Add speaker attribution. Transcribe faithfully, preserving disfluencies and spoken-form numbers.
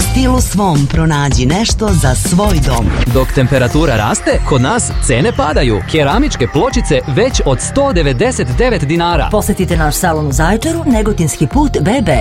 Speaker 1: U stilu svom pronađi nešto za svoj dom.
Speaker 2: Dok temperatura raste, kod nas cene padaju. Keramičke pločice već od sto devedeset devet dinara.
Speaker 3: Posetite naš salon u Zaječaru, Negotinski put B B.